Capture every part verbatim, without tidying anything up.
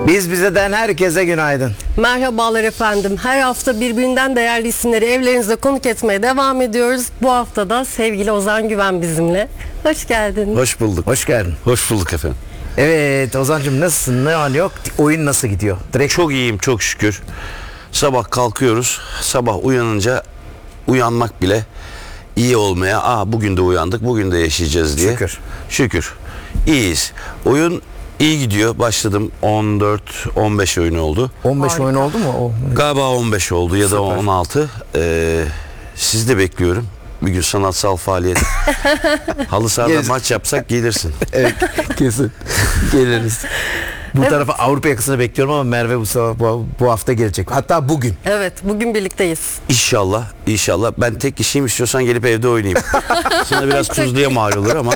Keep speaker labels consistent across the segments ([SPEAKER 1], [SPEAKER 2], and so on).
[SPEAKER 1] Biz bizeden herkese günaydın.
[SPEAKER 2] Merhabalar efendim. Her hafta birbirinden değerli isimleri evlerinize konuk etmeye devam ediyoruz. Bu hafta da sevgili Ozan Güven bizimle. Hoş geldin.
[SPEAKER 1] Hoş bulduk. Hoş geldin.
[SPEAKER 3] Hoş bulduk efendim.
[SPEAKER 1] Evet Ozan'cığım nasılsın? Ne var ne yok? Oyun nasıl gidiyor? Direkt
[SPEAKER 3] Çok iyiyim çok şükür. Sabah kalkıyoruz. Sabah uyanınca uyanmak bile iyi olmaya. Aa bugün de uyandık, bugün de yaşayacağız diye.
[SPEAKER 1] Şükür.
[SPEAKER 3] Şükür. İyiyiz. Oyun iyi gidiyor. Başladım on dört on beş oyun oldu.
[SPEAKER 1] on beş
[SPEAKER 2] Harika.
[SPEAKER 1] oyun oldu mu? O.
[SPEAKER 3] Galiba on beş oldu ya da
[SPEAKER 1] Süper.
[SPEAKER 3] on altı. Ee, sizi de bekliyorum. Bir gün sanatsal faaliyet. Halı sahada
[SPEAKER 1] Geliriz.
[SPEAKER 3] maç yapsak gelirsin.
[SPEAKER 1] Evet kesin. Geliriz. Bu
[SPEAKER 2] Evet.
[SPEAKER 1] tarafa Avrupa yakasını bekliyorum ama Merve bu, sabah- bu, bu hafta gelecek. Hatta bugün.
[SPEAKER 2] Evet, bugün birlikteyiz.
[SPEAKER 3] İnşallah, inşallah. Ben tek kişiyim, istiyorsan gelip evde oynayayım. Sana biraz tuzluya mal olur ama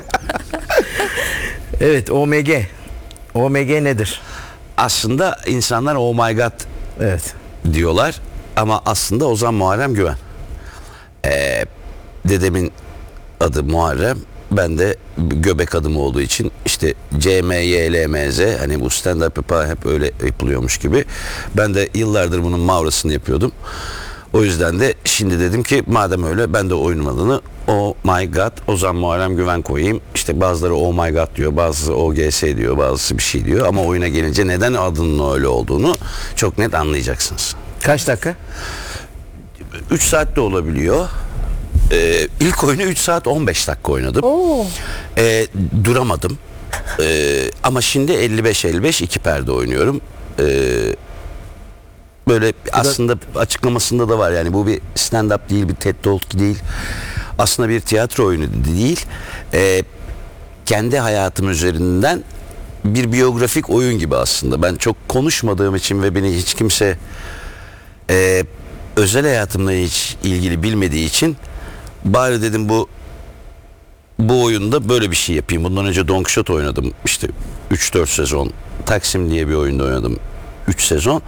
[SPEAKER 1] Evet O M G. O M G nedir?
[SPEAKER 3] aslında insanlar oh my god
[SPEAKER 1] Evet.
[SPEAKER 3] diyorlar ama aslında Ozan Muharrem Güven. Ee, dedemin adı Muharrem. Ben de göbek adım olduğu için işte C M Y L M Z, hani bu stand up yapar hep öyle yapılıyormuş gibi. Ben de yıllardır bunun mavrasını yapıyordum. O yüzden de şimdi dedim ki madem öyle ben de oyunun adını Oh My God Ozan Muharrem Güven koyayım. İşte bazıları Oh My God diyor, bazısı O G S diyor, bazısı bir şey diyor. Ama oyuna gelince neden adının öyle olduğunu çok net anlayacaksınız.
[SPEAKER 1] Kaç dakika?
[SPEAKER 3] üç saat de olabiliyor. Ee, ilk oyunu üç saat on beş dakika oynadım.
[SPEAKER 2] Oo.
[SPEAKER 3] Ee, duramadım. Ee, ama şimdi elli beş elli beş iki perde oynuyorum. Ee, böyle aslında açıklamasında da var, yani bu bir stand-up değil, bir TED Talk değil. Aslında bir tiyatro oyunu değil. Ee, kendi hayatım üzerinden bir biyografik oyun gibi aslında. Ben çok konuşmadığım için ve beni hiç kimse e, özel hayatımla hiç ilgili bilmediği için bari dedim bu bu oyunda böyle bir şey yapayım. Bundan önce Don Quixote oynadım işte üç dört sezon. Taksim diye bir oyunda oynadım üç sezon.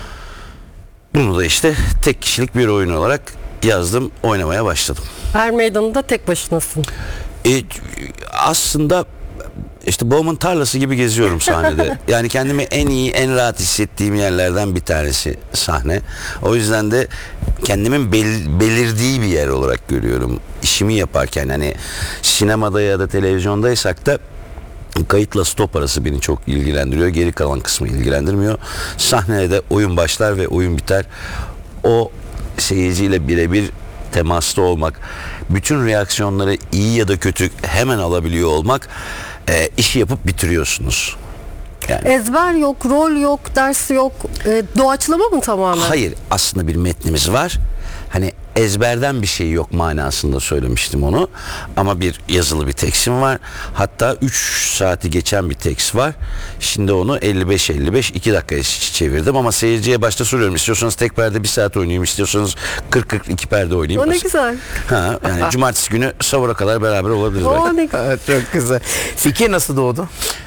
[SPEAKER 3] Bunu da işte tek kişilik bir oyun olarak yazdım, oynamaya başladım.
[SPEAKER 2] Her meydanında tek başınasın.
[SPEAKER 3] E, aslında işte babamın tarlası gibi geziyorum sahnede. Yani kendimi en iyi, en rahat hissettiğim yerlerden bir tanesi sahne. O yüzden de kendimin bel- belirdiği bir yer olarak görüyorum. İşimi yaparken, hani sinemada ya da televizyondaysak da kayıtla stop arası beni çok ilgilendiriyor. Geri kalan kısmı ilgilendirmiyor. Sahnede de oyun başlar ve oyun biter. O seyirciyle birebir temasta olmak, bütün reaksiyonları iyi ya da kötü hemen alabiliyor olmak, e, işi yapıp bitiriyorsunuz. Yani
[SPEAKER 2] Ezber yok, rol yok, ders yok. E, doğaçlama mı tamamen?
[SPEAKER 3] hayır, aslında bir metnimiz var. Hani ezberden bir şey yok manasında söylemiştim onu. Ama bir yazılı bir tekstim var. Hatta üç saati geçen bir tekst var. Şimdi onu elli beş elli beş iki dakikaya çevirdim ama seyirciye başta soruyorum. İstiyorsanız tek perde bir saat oynayayım, istiyorsanız kırk kırk iki perde oynayayım.
[SPEAKER 2] O ne güzel.
[SPEAKER 3] Ha, yani cumartesi günü sahura kadar beraber olabiliriz belki.
[SPEAKER 2] O ne güzel.
[SPEAKER 1] Evet, çok güzel. Fikir nasıl doğdu?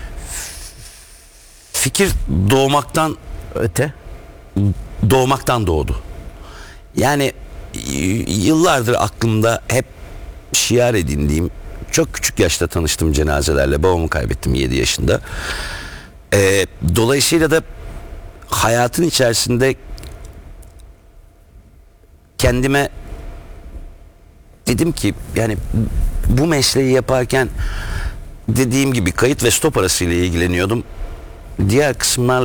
[SPEAKER 3] Fikir doğmaktan
[SPEAKER 1] Öte.
[SPEAKER 3] doğmaktan doğdu. Yani y- yıllardır aklımda hep şiar edindiğim, çok küçük yaşta tanıştım cenazelerle. Babamı kaybettim yedi yaşında. Ee, dolayısıyla da hayatın içerisinde kendime dedim ki yani bu mesleği yaparken dediğim gibi kayıt ve stop arasıyla ilgileniyordum. Diğer kısımlarla